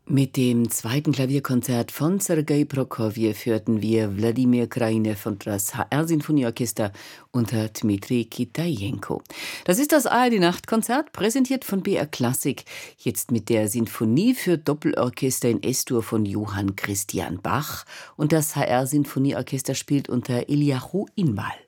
Mit dem zweiten Klavierkonzert von Sergei Prokofjew hörten wir Wladimir Krajinew und das HR-Sinfonieorchester unter Dmitri Kitajenko. Das ist das ARD-Nachtkonzert, präsentiert von BR Klassik. Jetzt mit der Sinfonie für Doppelorchester in S-Dur von Johann Christian Bach. Und das HR-Sinfonieorchester spielt unter Eliahu Inbal.